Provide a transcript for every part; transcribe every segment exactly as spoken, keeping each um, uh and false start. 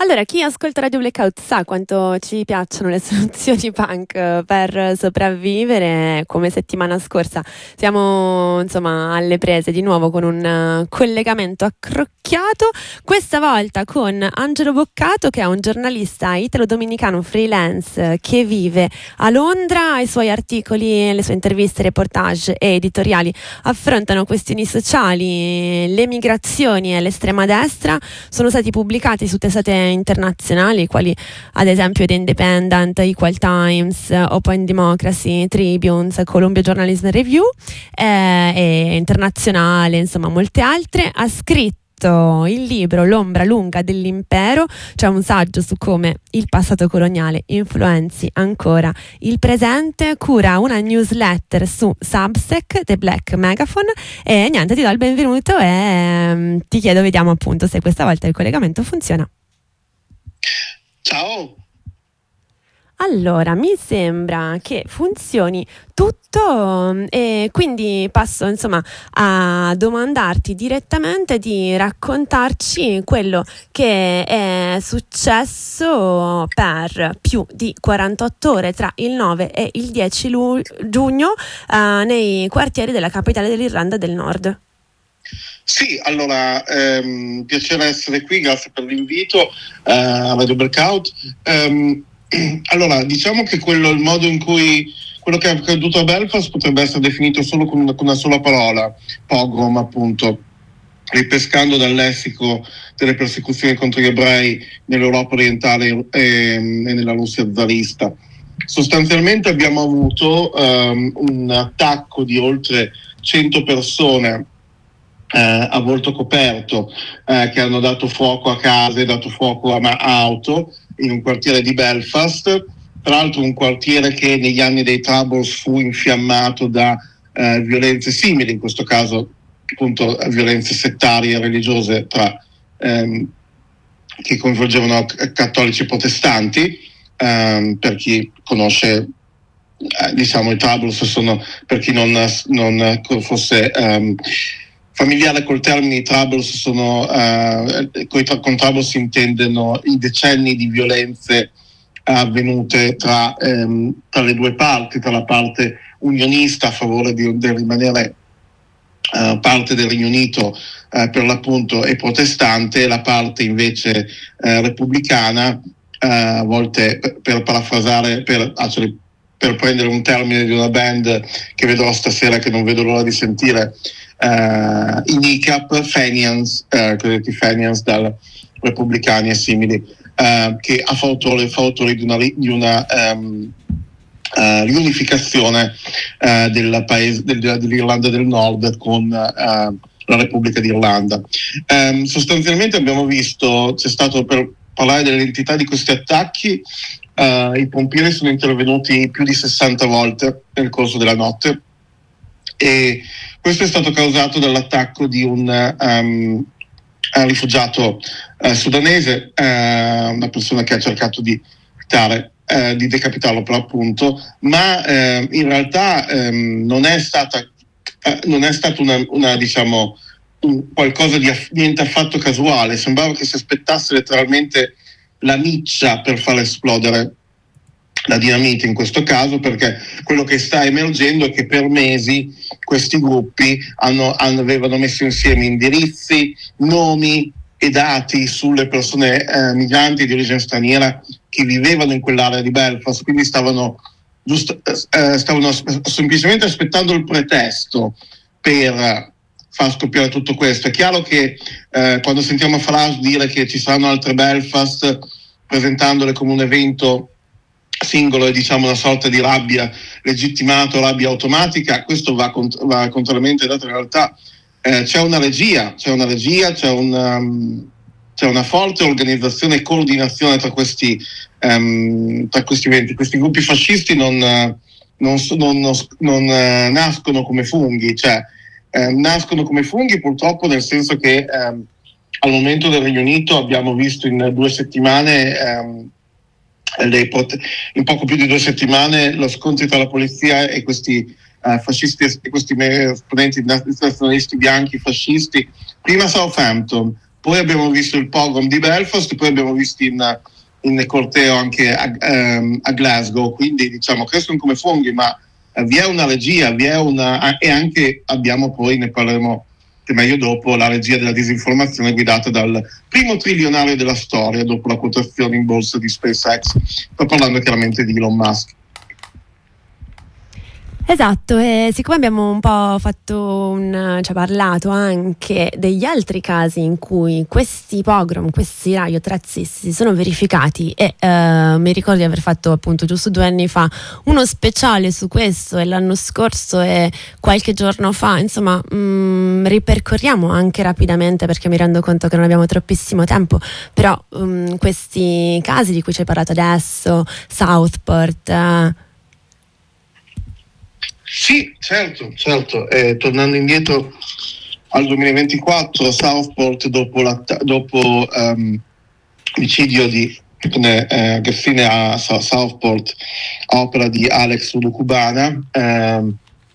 Allora, chi ascolta Radio Blackout sa quanto ci piacciono le soluzioni punk per sopravvivere. Come settimana scorsa siamo insomma alle prese di nuovo con un collegamento accrocchiato, questa volta con Angelo Boccato, che è un giornalista italo-dominicano freelance che vive a Londra. I suoi articoli, le sue interviste, reportage e editoriali affrontano questioni sociali, le migrazioni e l'estrema destra. Sono stati pubblicati su testate internazionali quali ad esempio The Independent, Equal Times, Open Democracy, Tribunes, Columbia Journalism Review, eh, e internazionale, insomma molte altre. Ha scritto il libro L'ombra lunga dell'impero, cioè un saggio su come il passato coloniale influenzi ancora il presente. Cura una newsletter su Substack, The Black Megaphone, e niente, ti do il benvenuto e um, ti chiedo, vediamo appunto se questa volta il collegamento funziona. Ciao! Allora, mi sembra che funzioni tutto e quindi passo insomma a domandarti direttamente di raccontarci quello che è successo per più di quarantotto ore tra il nove e il dieci lu- giugno eh, nei quartieri della capitale dell'Irlanda del Nord. Sì, allora, ehm, piacere essere qui, grazie per l'invito eh, a Radio Blackout. Um, allora, diciamo che quello, il modo in cui quello che è accaduto a Belfast potrebbe essere definito solo con una, con una sola parola: pogrom, appunto, ripescando dal lessico delle persecuzioni contro gli ebrei nell'Europa orientale e, e nella Russia zarista. Sostanzialmente abbiamo avuto um, un attacco di oltre cento persone Eh, a volto coperto eh, che hanno dato fuoco a case, dato fuoco a, ma- a auto in un quartiere di Belfast, tra l'altro un quartiere che negli anni dei Troubles fu infiammato da eh, violenze simili, in questo caso appunto violenze settarie e religiose tra, ehm, che coinvolgevano c- cattolici e protestanti. Ehm, per chi conosce eh, diciamo i Troubles, sono, per chi non, non fosse ehm, familiare col termine Troubles, sono uh, con Troubles si intendono i decenni di violenze avvenute tra, um, tra le due parti, tra la parte unionista a favore di, di rimanere uh, parte del Regno Unito uh, per l'appunto e protestante, e la parte invece uh, repubblicana, uh, a volte per, per parafrasare, per, actually, per prendere un termine di una band che vedrò stasera, che non vedo l'ora di sentire, Uh, i N I C A P, Fenians, uh, cosiddetti Fenians dal repubblicani e simili, uh, che ha fautore, fautore di una, di una um, uh, riunificazione uh, del paese, del, dell'Irlanda del Nord con uh, la Repubblica d'Irlanda. Um, sostanzialmente abbiamo visto, c'è stato, per parlare dell'entità di questi attacchi, uh, i pompieri sono intervenuti più di sessanta volte nel corso della notte, e questo è stato causato dall'attacco di un um, rifugiato uh, sudanese, uh, una persona che ha cercato di, uh, di decapitarlo per l'appunto, ma uh, in realtà um, non è stata uh, non è stato una, una diciamo un, qualcosa di aff- niente affatto casuale. Sembrava che si aspettasse letteralmente la miccia per far esplodere la dinamite in questo caso, perché quello che sta emergendo è che per mesi questi gruppi hanno, hanno, avevano messo insieme indirizzi, nomi e dati sulle persone eh, migranti di origine straniera che vivevano in quell'area di Belfast, quindi stavano, giusto, eh, stavano semplicemente aspettando il pretesto per far scoppiare tutto questo. È chiaro che eh, quando sentiamo Farage dire che ci saranno altre Belfast, presentandole come un evento singolo e diciamo una sorta di rabbia legittimato, rabbia automatica, questo va, cont- va contrariamente data in realtà. Eh, c'è una regia, c'è una regia, c'è una, um, c'è una forte organizzazione e coordinazione tra questi, um, tra questi eventi. Questi gruppi fascisti non, non, non, non, non uh, nascono come funghi, cioè uh, nascono come funghi purtroppo, nel senso che um, al momento del Regno Unito abbiamo visto in due settimane um, in poco più di due settimane lo scontro tra la polizia e questi uh, fascisti e questi esponenti nazionalisti bianchi fascisti, prima a Southampton, poi abbiamo visto il pogrom di Belfast, poi abbiamo visto in, in corteo anche a, um, a Glasgow, quindi diciamo crescono come funghi, ma uh, vi è una regia, vi è una, e anche abbiamo poi, ne parleremo meglio dopo, la regia della disinformazione guidata dal primo trilionario della storia dopo la quotazione in borsa di SpaceX. Sto parlando chiaramente di Elon Musk. Esatto, e siccome abbiamo un po' fatto un, cioè parlato anche degli altri casi in cui questi pogrom, questi riot razzisti si sono verificati, e eh, mi ricordo di aver fatto appunto giusto due anni fa uno speciale su questo, e l'anno scorso e qualche giorno fa, insomma mh, ripercorriamo anche rapidamente, perché mi rendo conto che non abbiamo troppissimo tempo, però mh, questi casi di cui ci hai parlato adesso, Southport, eh, Sì, certo, certo. Eh, tornando indietro al duemilaventiquattro, a Southport, dopo, la, dopo um, l'omicidio di eh, che fine a Southport, opera di Alex Lukubana, eh,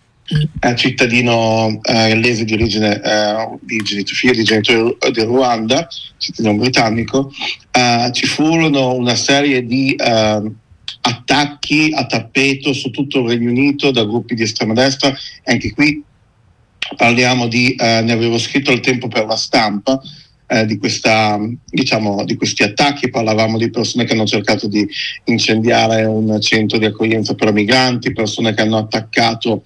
cittadino eh, gallese di origine, eh, di, figlio di genitori del Ruanda, cittadino britannico, eh, ci furono una serie di eh, attacchi a tappeto su tutto il Regno Unito da gruppi di estrema destra. Anche qui parliamo di, eh, ne avevo scritto al tempo per la stampa, eh, di questa, diciamo, di questi attacchi. Parlavamo di persone che hanno cercato di incendiare un centro di accoglienza per migranti, persone che hanno attaccato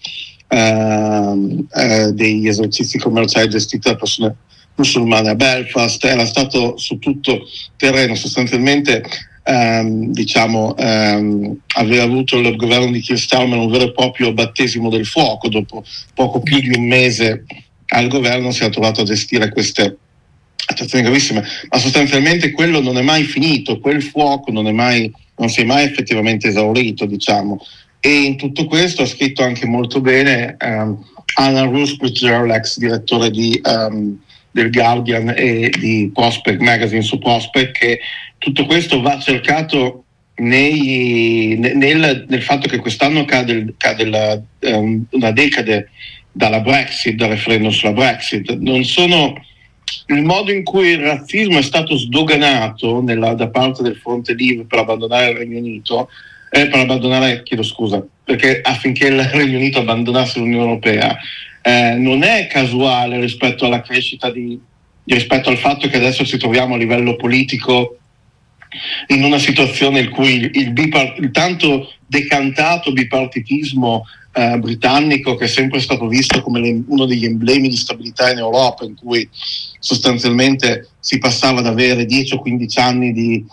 eh, eh, degli esercizi commerciali gestiti da persone musulmane a Belfast. Era stato su tutto terreno sostanzialmente. Um, diciamo um, aveva avuto il governo di Keir Starmer un vero e proprio battesimo del fuoco. Dopo poco più di un mese al governo si è trovato a gestire queste azioni gravissime, ma sostanzialmente quello non è mai finito, quel fuoco non è mai, non si è mai effettivamente esaurito, diciamo. E in tutto questo ha scritto anche molto bene um, Anna Ruskridger, l'ex direttore di um, del Guardian e di Prospect Magazine su Prospect, che tutto questo va cercato nei, nel, nel fatto che quest'anno cade, cade la, um, una decade dalla Brexit, dal referendum sulla Brexit. Non sono il modo in cui il razzismo è stato sdoganato nella, da parte del Fronte Leave per abbandonare il Regno Unito, eh, per abbandonare, chiedo scusa, perché affinché il Regno Unito abbandonasse l'Unione Europea, eh, non è casuale rispetto alla crescita di, rispetto al fatto che adesso ci troviamo a livello politico in una situazione in cui il, il, bipart- il tanto decantato bipartitismo eh, britannico, che è sempre stato visto come le, uno degli emblemi di stabilità in Europa, in cui sostanzialmente si passava ad avere dieci o quindici anni di,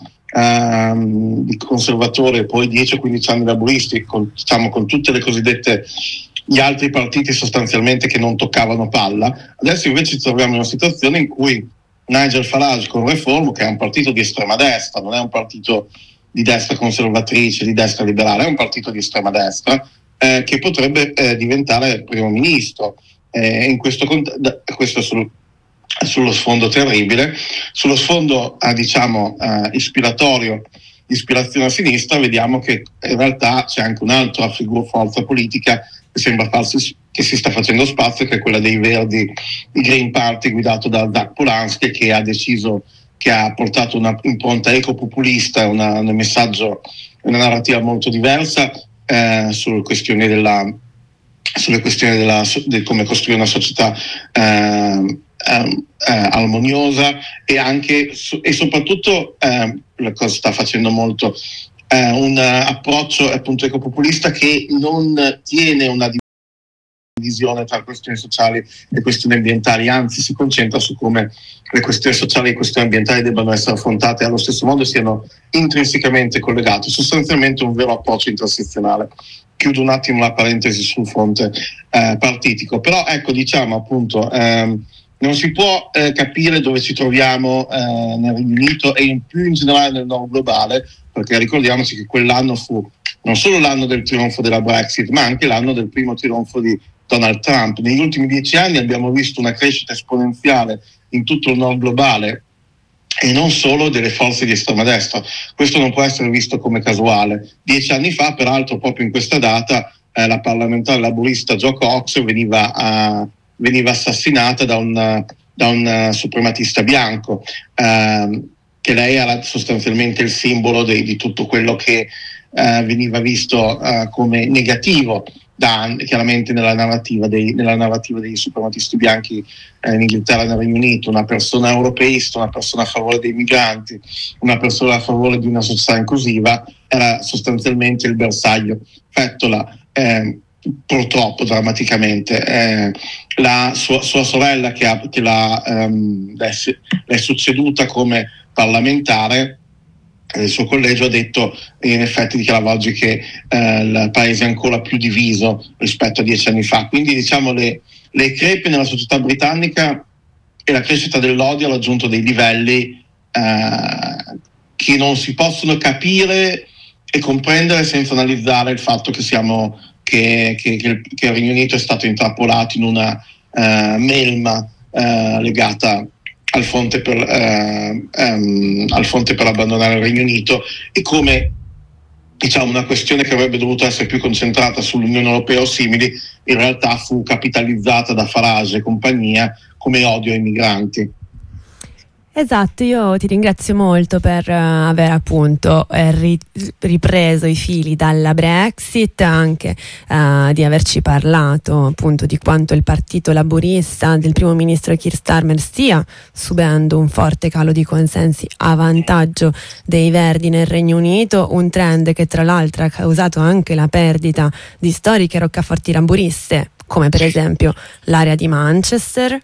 ehm, di conservatori e poi dieci o quindici anni laburisti, con, diciamo, con tutte le cosiddette gli altri partiti sostanzialmente che non toccavano palla. Adesso invece ci troviamo in una situazione in cui Nigel Farage con Reform, che è un partito di estrema destra, non è un partito di destra conservatrice, di destra liberale, è un partito di estrema destra, eh, che potrebbe eh, diventare primo ministro. Eh, in questo, questo sul, sullo sfondo terribile, sullo sfondo eh, diciamo eh, ispiratorio, ispirazione a sinistra, vediamo che in realtà c'è anche un'altra figura, forza politica che sembra farsi, che si sta facendo spazio, che è quella dei Verdi, il Green Party guidato da Doug Polanski, che ha deciso, che ha portato una impronta ecopopulista, una, un messaggio, una narrativa molto diversa eh, sulle questioni della sulle questioni della, di come costruire una società eh, eh, eh, armoniosa, e anche e soprattutto eh, la cosa sta facendo molto eh, un approccio appunto ecopopulista che non tiene una divisione tra questioni sociali e questioni ambientali, anzi si concentra su come le questioni sociali e le questioni ambientali debbano essere affrontate allo stesso modo e siano intrinsecamente collegate, sostanzialmente un vero approccio intersezionale. Chiudo un attimo la parentesi sul fronte eh, partitico, però ecco, diciamo appunto ehm, non si può eh, capire dove ci troviamo eh, nel Regno Unito e in più in generale nel nord globale, perché ricordiamoci che quell'anno fu non solo l'anno del trionfo della Brexit, ma anche l'anno del primo trionfo di Donald Trump. Negli ultimi dieci anni abbiamo visto una crescita esponenziale in tutto il nord globale e non solo delle forze di estrema destra. Questo non può essere visto come casuale. Dieci anni fa, peraltro, proprio in questa data, eh, la parlamentare laburista Jo Cox veniva, uh, veniva assassinata da un, da un uh, suprematista bianco, uh, che lei era sostanzialmente il simbolo de- di tutto quello che uh, veniva visto uh, come negativo da, chiaramente nella narrativa dei, nella narrativa dei suprematisti bianchi uh, in Inghilterra e nel Regno Unito, una persona europeista, una persona a favore dei migranti, una persona a favore di una società inclusiva, era sostanzialmente il bersaglio. Fettola, eh, purtroppo drammaticamente, eh, la sua, sua sorella che, ha, che l'ha, um, l'è succeduta come parlamentare, il suo collegio ha detto, in effetti dichiarava oggi, che eh, il paese è ancora più diviso rispetto a dieci anni fa. Quindi diciamo le, le crepe nella società britannica e la crescita dell'odio ha raggiunto dei livelli eh, che non si possono capire e comprendere senza analizzare il fatto che siamo che, che, che, il, che il Regno Unito è stato intrappolato in una uh, melma uh, legata al fronte, per, uh, um, al fronte per abbandonare il Regno Unito, e come, diciamo, una questione che avrebbe dovuto essere più concentrata sull'Unione Europea o simili, in realtà fu capitalizzata da Farage e compagnia come odio ai migranti. Esatto, io ti ringrazio molto per uh, aver appunto eh, ri- ripreso i fili dalla Brexit, anche uh, di averci parlato appunto di quanto il partito laburista del primo ministro Keir Starmer stia subendo un forte calo di consensi a vantaggio dei Verdi nel Regno Unito, un trend che tra l'altro ha causato anche la perdita di storiche roccaforti laburiste, come per esempio l'area di Manchester.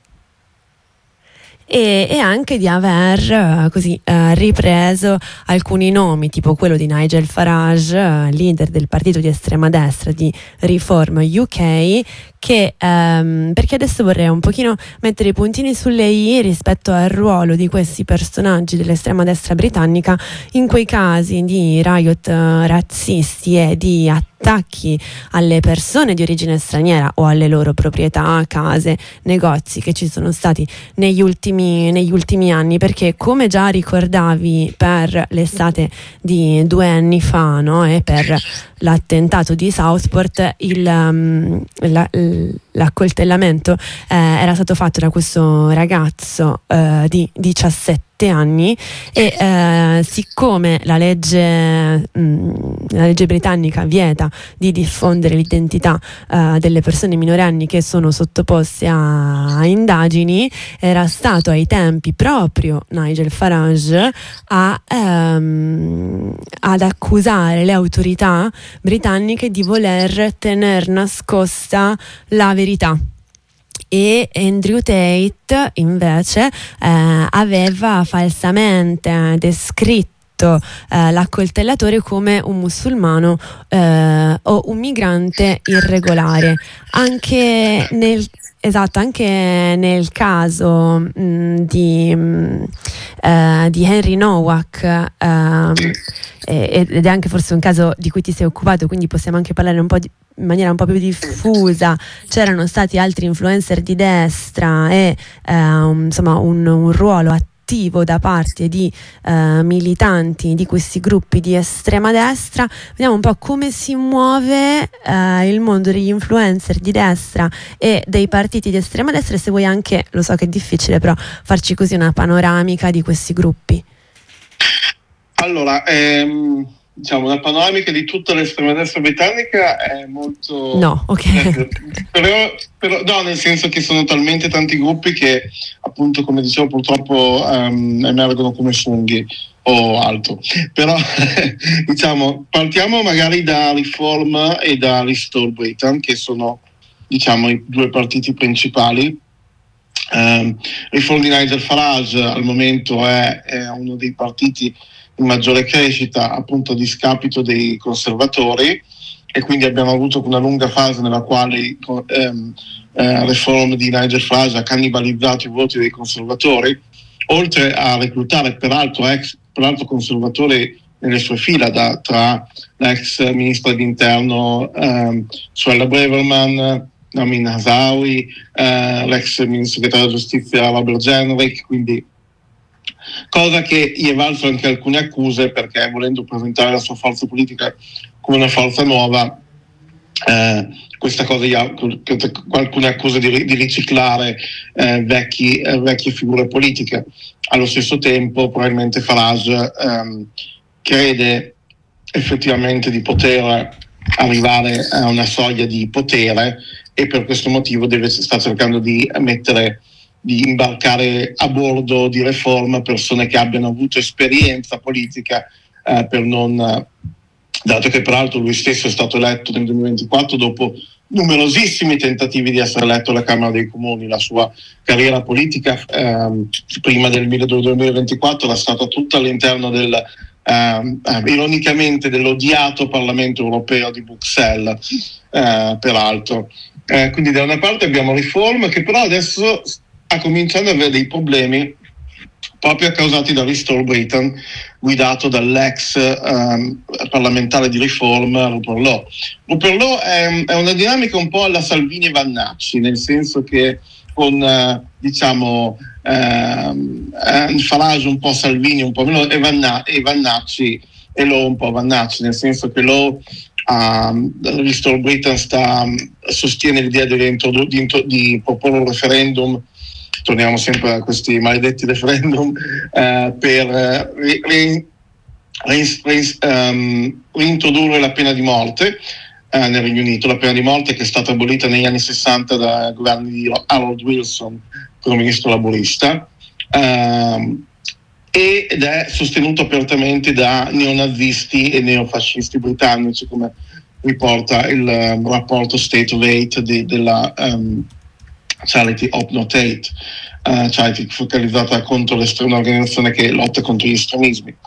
E, e anche di aver uh, così uh, ripreso alcuni nomi, tipo quello di Nigel Farage, uh, leader del partito di estrema destra di Reform U K, che um, perché adesso vorrei un pochino mettere i puntini sulle i rispetto al ruolo di questi personaggi dell'estrema destra britannica in quei casi di riot uh, razzisti e di attacchi alle persone di origine straniera o alle loro proprietà, case, negozi che ci sono stati negli ultimi, negli ultimi anni, perché come già ricordavi per l'estate di due anni fa, no, e per l'attentato di Southport, il, um, la, l'accoltellamento eh, era stato fatto da questo ragazzo eh, di diciassette anni e eh, siccome la legge mh, la legge britannica vieta di diffondere l'identità eh, delle persone minorenni che sono sottoposte a, a indagini, era stato ai tempi proprio Nigel Farage a, ehm, ad accusare le autorità britanniche di voler tener nascosta la verità. E Andrew Tate invece eh, aveva falsamente descritto eh, l'accoltellatore come un musulmano eh, o un migrante irregolare. Anche nel Esatto, anche nel caso mh, di, mh, eh, di Henry Nowak, eh, ed è anche forse un caso di cui ti sei occupato, quindi possiamo anche parlare un po' di, in maniera un po' più diffusa. C'erano stati altri influencer di destra e eh, un, insomma un, un ruolo attivo da parte di uh, militanti di questi gruppi di estrema destra. Vediamo un po' come si muove uh, il mondo degli influencer di destra e dei partiti di estrema destra, e se vuoi anche, lo so che è difficile, però farci così una panoramica di questi gruppi. Allora, ehm, diciamo, la panoramica di tutta l'estrema destra britannica è molto... No, ok. Però, però, no, nel senso che sono talmente tanti gruppi che, appunto, come dicevo, purtroppo um, emergono come funghi o altro. Però, diciamo, partiamo magari da Reform e da Restore Britain, che sono, diciamo, i due partiti principali. Um, Reform di Nigel Farage al momento è, è uno dei partiti in maggiore crescita, appunto a discapito dei conservatori, e quindi abbiamo avuto una lunga fase nella quale ehm, eh, Reform di Nigel Farage ha cannibalizzato i voti dei conservatori, oltre a reclutare peraltro ex peraltro conservatori nelle sue fila, da, tra l'ex ministro dell'interno ehm, Suella Braverman, Namin Hazawi, eh, l'ex ministro segretario della giustizia Robert Jenrick, quindi cosa che gli è valso anche alcune accuse, perché volendo presentare la sua forza politica come una forza nuova eh, questa cosa, qualcuno accusa di, di riciclare eh, vecchi, eh, vecchie figure politiche. Allo stesso tempo probabilmente Farage ehm, crede effettivamente di poter arrivare a una soglia di potere e per questo motivo deve, sta cercando di mettere, di imbarcare a bordo di Reform persone che abbiano avuto esperienza politica, eh, per non, dato che peraltro lui stesso è stato eletto nel duemilaventiquattro dopo numerosissimi tentativi di essere eletto alla Camera dei Comuni. La sua carriera politica ehm, prima del duemilaventiquattro era stata tutta all'interno del Uh, uh, ironicamente dell'odiato Parlamento europeo di Bruxelles, uh, peraltro. Uh, quindi da una parte abbiamo Reform che però adesso sta cominciando ad avere dei problemi proprio causati da Restore Britain, guidato dall'ex um, parlamentare di Reform Rupert Lowe. Rupert Lowe è, è una dinamica un po' alla Salvini e Vannacci, nel senso che con uh, diciamo Uh, uh, Farage un po' Salvini un po' meno e, Vanna- e Vannacci e Lowe un po' Vannacci, nel senso che Lowe um, Restore Britain sta, um, sostiene l'idea di, introdu- di, intro- di proporre un referendum, torniamo sempre a questi maledetti referendum, uh, per uh, ri- ri- ri- ri- um, reintrodurre la pena di morte uh, nel Regno Unito, la pena di morte che è stata abolita negli anni sessanta dai governi di Harold Wilson come ministro laburista, ehm, ed è sostenuto apertamente da neonazisti e neofascisti britannici, come riporta il um, rapporto State of Hate di, della um, Charity Hope Not Hate, uh, charity focalizzata contro un'organizzazione che lotta contro gli estremismi.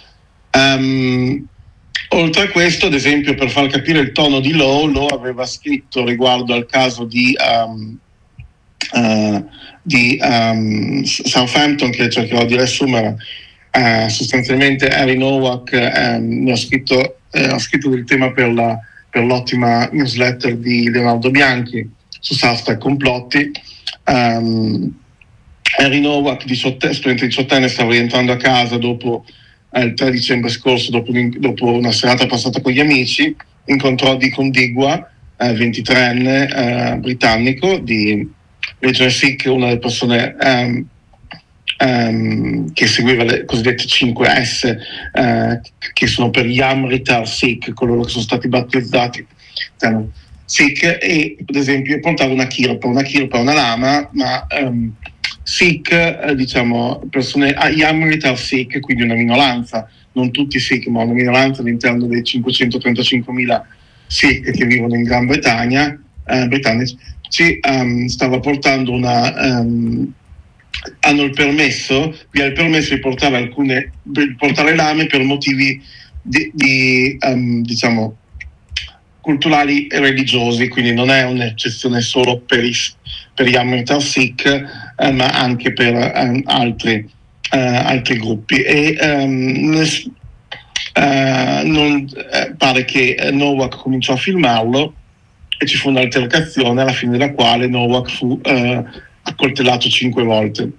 Um, oltre a questo, ad esempio, per far capire il tono di Lowe, Lowe aveva scritto riguardo al caso di um, Uh, di um, Southampton, che cercherò di riassumere, uh, sostanzialmente Harry Nowak um, ne ho scritto, eh, ho scritto del tema per, la, per l'ottima newsletter di Leonardo Bianchi su Substack Complotti. um, Harry Nowak, studente diciottenne, stava rientrando a casa dopo eh, il tre dicembre scorso, dopo, un, dopo una serata passata con gli amici, incontrò Deacon Digwa, eh, ventitreenne eh, britannico di Regione Sikh, una delle persone um, um, che seguiva le cosiddette cinque S, uh, che sono per gli Amritar Sikh, coloro che sono stati battezzati um, Sikh, e ad esempio portava una kirpa, una kirpa una lama, ma um, Sikh, eh, diciamo, persone, ah, gli Amritar Sikh, quindi una minoranza, non tutti Sikh, ma una minoranza all'interno dei cinquecentotrentacinquemila Sikh che vivono in Gran Bretagna, eh, britannici, ci um, stava portando una um, hanno il permesso via il permesso di portare alcune di portare lame per motivi di, di um, diciamo culturali e religiosi, quindi non è un'eccezione solo per i, per gli Amritar Sikh, eh, ma anche per um, altri uh, altri gruppi e um, ness- uh, non uh, pare che uh, Nowak cominciò a filmarlo e ci fu un'altercazione alla fine della quale Nowak fu eh, accoltellato cinque volte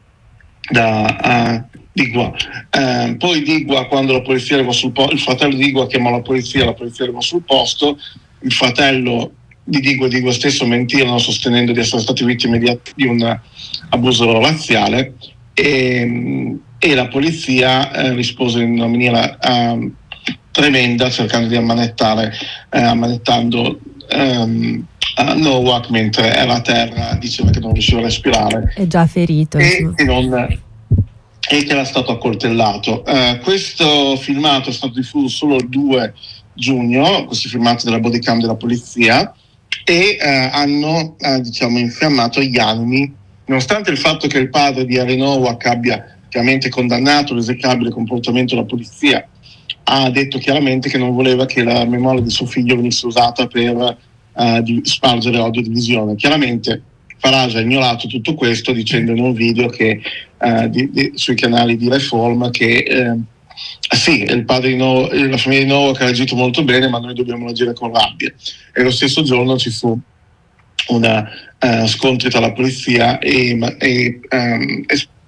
da uh, Digwa. Eh, poi Digwa, quando la polizia arrivò sul posto, il fratello di Digwa chiamò la polizia, la polizia arrivò sul posto, il fratello di Digwa e Digwa stesso mentirono sostenendo di essere stati vittime di, di un abuso razziale e, e la polizia eh, rispose in una maniera um, tremenda, cercando di ammanettare, eh, ammanettando Um, uh, Nowak mentre era a terra, diceva che non riusciva a respirare, è già ferito e, e, non, e che era stato accoltellato. Uh, questo filmato è stato diffuso solo il due giugno, questi filmati della bodycam della polizia, e uh, hanno uh, diciamo infiammato gli animi, nonostante il fatto che il padre di Harry Nowak abbia chiaramente condannato l'esecrabile comportamento della polizia. Ha detto chiaramente che non voleva che la memoria di suo figlio venisse usata per uh, di spargere odio e divisione. Chiaramente Farage ha ignorato tutto questo dicendo in un video che uh, di, di, sui canali di Reform che eh, sì, il padre di no, la famiglia di Nowak ha reagito molto bene, ma noi dobbiamo agire con rabbia. E lo stesso giorno ci fu una uh, scontri tra la polizia e, e, um, e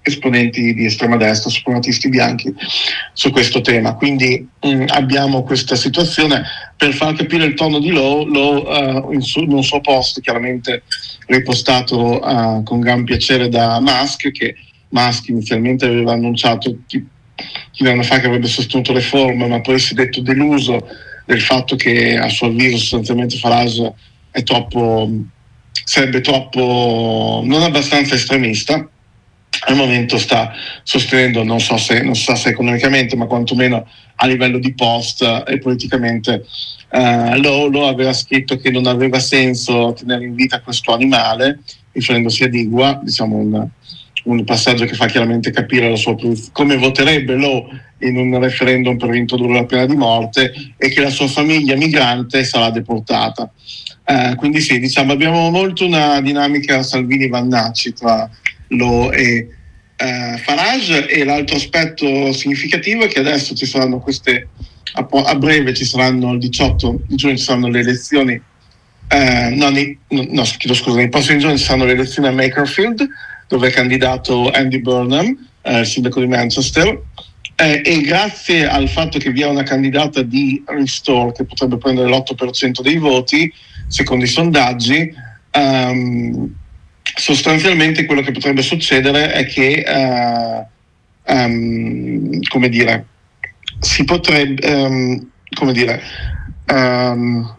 esponenti di estrema destra, suprematisti bianchi su questo tema. Quindi mh, abbiamo questa situazione. Per far capire il tono di Lowe, Lowe uh, in, su, in un suo post, chiaramente ripostato uh, con gran piacere da Musk, che Musk inizialmente aveva annunciato chi, chi anno fa che avrebbe sostenuto le riforme, ma poi si è detto deluso del fatto che a suo avviso sostanzialmente Farage è troppo, sarebbe troppo, non abbastanza estremista. Al momento sta sostenendo, non so se, non so se economicamente, ma quantomeno a livello di post e politicamente, eh, lo, lo aveva scritto che non aveva senso tenere in vita questo animale, riferendosi ad Igua, diciamo un, un passaggio che fa chiaramente capire la sua, come voterebbe lo in un referendum per introdurre la pena di morte, e che la sua famiglia migrante sarà deportata. Eh, quindi sì, diciamo abbiamo molto una dinamica Salvini-Vannacci tra lo e uh, Farage, e l'altro aspetto significativo è che adesso ci saranno queste a, po- a breve ci saranno il diciotto di giugno ci saranno le elezioni uh, no, nei, no, no chiedo scusa nei prossimi giorni ci saranno le elezioni a Makerfield, dove è candidato Andy Burnham, uh, il sindaco di Manchester, uh, e grazie al fatto che vi è una candidata di Restore che potrebbe prendere l'otto per cento dei voti secondo i sondaggi, um, sostanzialmente quello che potrebbe succedere è che uh, um, come dire si potrebbe um, come dire um,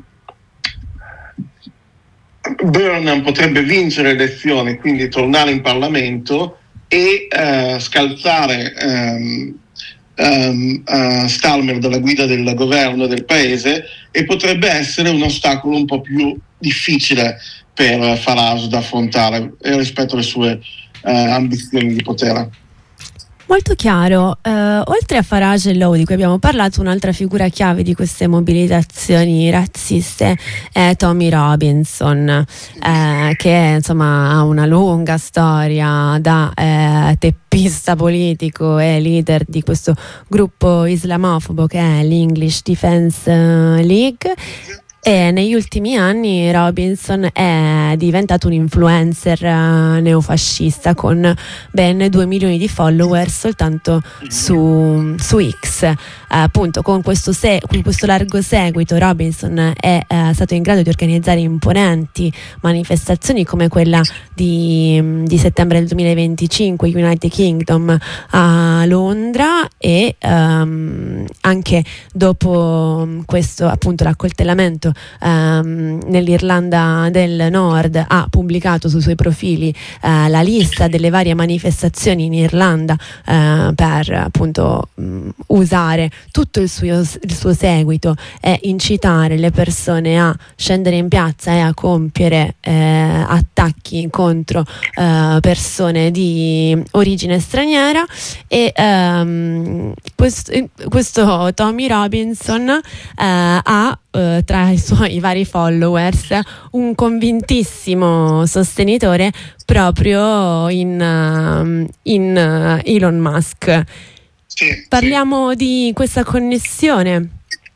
Burnham potrebbe vincere le elezioni, quindi tornare in Parlamento e uh, scalzare um, um, uh, Starmer dalla guida del governo del paese, e potrebbe essere un ostacolo un po' più difficile per Farage da affrontare rispetto alle sue eh, ambizioni di potere. Molto chiaro. Uh, oltre a Farage e Lowe, di cui abbiamo parlato, un'altra figura chiave di queste mobilitazioni razziste è Tommy Robinson, eh, che insomma ha una lunga storia da eh, teppista politico e leader di questo gruppo islamofobo che è l'English Defense League. E negli ultimi anni Robinson è diventato un influencer uh, neofascista con ben due milioni di follower soltanto su, su X. Uh, appunto con questo, se- con questo largo seguito Robinson è uh, stato in grado di organizzare imponenti manifestazioni come quella di, di settembre del duemilaventicinque, United Kingdom a Londra, e um, anche dopo questo appunto l'accoltellamento Um, nell'Irlanda del Nord ha pubblicato sui suoi profili uh, la lista delle varie manifestazioni in Irlanda uh, per appunto um, usare tutto il suo, il suo seguito e incitare le persone a scendere in piazza e a compiere uh, attacchi contro uh, persone di origine straniera. E um, questo, questo Tommy Robinson uh, ha Uh, tra i suoi vari followers un convintissimo sostenitore proprio in, uh, in uh, Elon Musk. Sì, Parliamo sì. di questa connessione.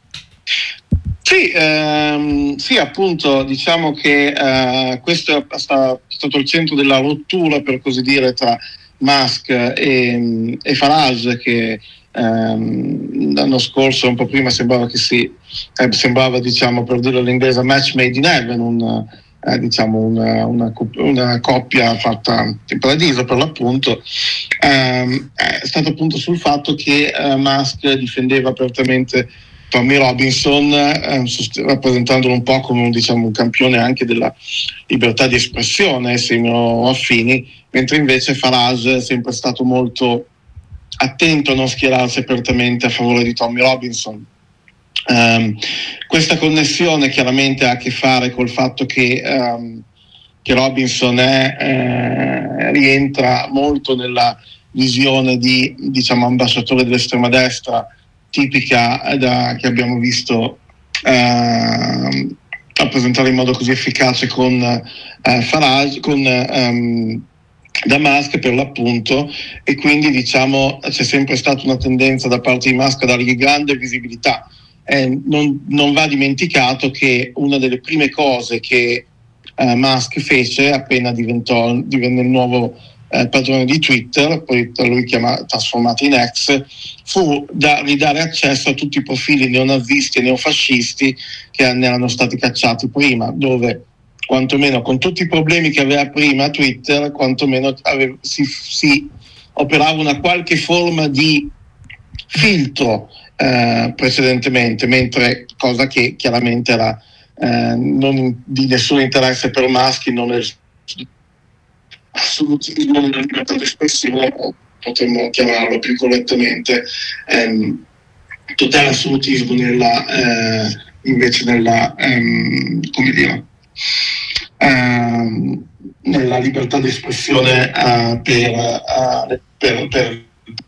Sì, ehm, sì, appunto, diciamo che uh, questo è stato il centro della rottura, per così dire, tra Musk e, e Farage, che Um, l'anno scorso, un po' prima, sembrava che si eh, sembrava, diciamo, per dirlo all'inglese, match made in heaven, un, eh, diciamo una, una, una coppia fatta in paradiso per l'appunto. Um, è stato appunto sul fatto che uh, Musk difendeva apertamente Tommy Robinson, eh, sost- rappresentandolo un po' come un, diciamo, un campione anche della libertà di espressione, essendo affini, mentre invece Farage è sempre stato molto attento a non schierarsi apertamente a favore di Tommy Robinson. Um, questa connessione chiaramente ha a che fare col fatto che, um, che Robinson è, eh, rientra molto nella visione di, diciamo, ambasciatore dell'estrema destra tipica da, che abbiamo visto eh, rappresentare in modo così efficace con eh, Farage, con um, da Musk per l'appunto, e quindi diciamo c'è sempre stata una tendenza da parte di Musk a dargli grande visibilità. Eh, non, non va dimenticato che una delle prime cose che eh, Musk fece appena diventò divenne il nuovo eh, padrone di Twitter, poi da lui chiama, trasformato in X, fu da ridare accesso a tutti i profili neonazisti e neofascisti che ne erano stati cacciati prima, dove quantomeno con tutti i problemi che aveva prima Twitter, quantomeno aveva, si, si operava una qualche forma di filtro eh, precedentemente, mentre cosa che chiaramente era eh, non di nessun interesse per maschi, non è assolutismo nella libertà di espressione, potremmo chiamarlo più correttamente ehm, totale assolutismo nella, eh, invece nella ehm, come dire ehm, nella libertà di espressione uh, per, uh, per, per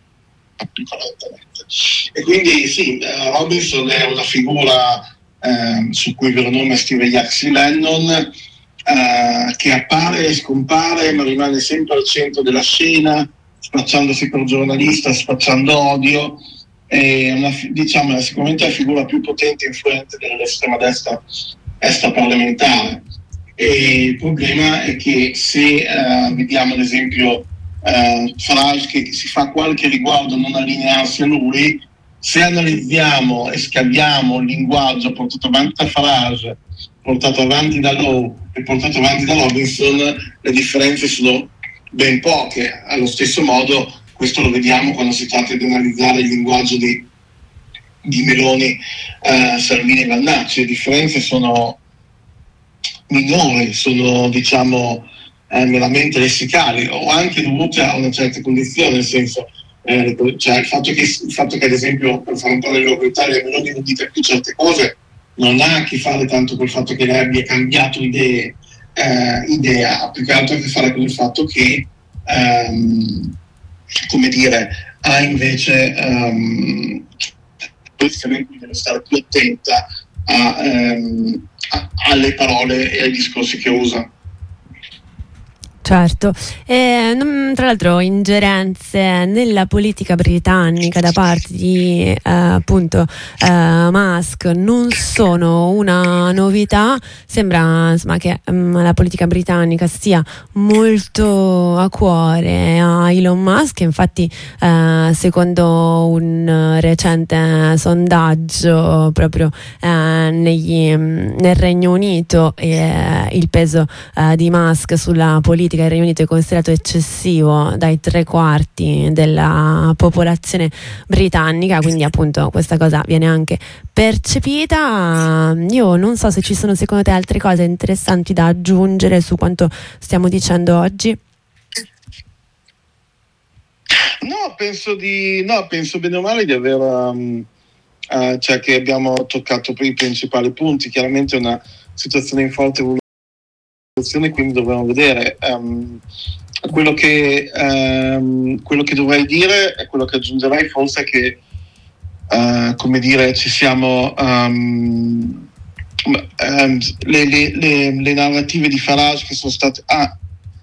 e quindi sì, uh, Robinson è una figura uh, su cui il vero nome scrive Yaxi Lennon, Uh, che appare e scompare ma rimane sempre al centro della scena, spacciandosi per giornalista, spacciando odio. È una, diciamo, è sicuramente la figura più potente e influente dell'estrema destra extraparlamentare. E il problema è che se uh, vediamo ad esempio uh, Farage che si fa qualche riguardo a non allinearsi a lui, se analizziamo e scaviamo il linguaggio portato avanti da Farage, portato avanti da Lowe e portato avanti da Robinson, le differenze sono ben poche. Allo stesso modo questo lo vediamo quando si tratta di analizzare il linguaggio di, di Meloni, eh, Salvini e Vannacci. Le differenze sono minori, sono diciamo eh, meramente lessicali o anche dovute a una certa condizione, nel senso eh, cioè il fatto che, il fatto che ad esempio per fare un parallelo con l'Italia Meloni non dica più certe cose non ha a che fare tanto col fatto che lei abbia cambiato idee, eh, idea, ha più che altro a che fare con il fatto che, ehm, come dire, ha invece um, deve stare più attenta a, ehm, a, alle parole e ai discorsi che usa. Certo, e, tra l'altro ingerenze nella politica britannica da parte di eh, appunto eh, Musk non sono una novità. Sembra insomma che um, la politica britannica stia molto a cuore a Elon Musk. Infatti eh, secondo un recente sondaggio proprio eh, negli, nel Regno Unito eh, il peso eh, di Musk sulla politica il Regno Unito è considerato eccessivo dai tre quarti della popolazione britannica, quindi appunto questa cosa viene anche percepita. Io non so se ci sono secondo te altre cose interessanti da aggiungere su quanto stiamo dicendo oggi. No, penso di no, penso bene o male di aver um, uh, cioè che abbiamo toccato i principali punti. Chiaramente è una situazione in forte evoluzione, quindi dovremo vedere. Um, quello che um, quello che dovrei dire e quello che aggiungerei forse è che uh, come dire ci siamo um, um, le, le, le, le narrative di Farage che sono state ah,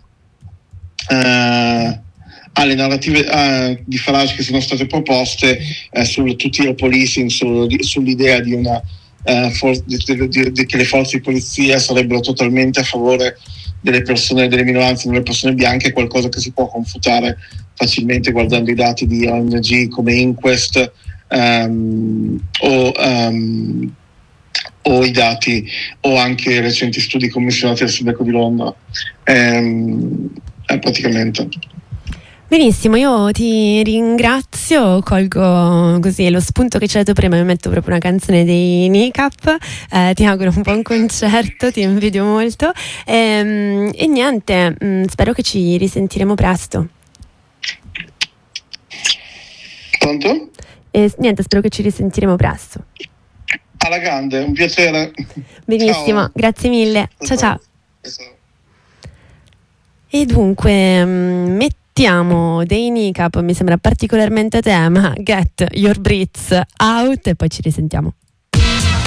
uh, ah, le narrative uh, di Farage che sono state proposte uh, sul two-tier policing, sul, sull'idea di una Uh, for- di, di, di che le forze di polizia sarebbero totalmente a favore delle persone, delle minoranze, delle persone bianche, qualcosa che si può confutare facilmente guardando i dati di O N G come Inquest um, o, um, o i dati o anche i recenti studi commissionati dal Sindaco di Londra. Um, eh, praticamente. Benissimo, io ti ringrazio, colgo così lo spunto che ci hai dato prima, mi metto proprio una canzone dei N I C A P, eh, ti auguro un buon concerto, ti invidio molto e, e niente, mh, spero che ci risentiremo presto. Pronto? E niente, spero che ci risentiremo presto. Alla grande, un piacere. Benissimo, ciao. Grazie mille, ciao ciao. ciao. E dunque, mh, metti dei N I C A P, mi sembra particolarmente a tema, Get Your Brits Out e poi ci risentiamo.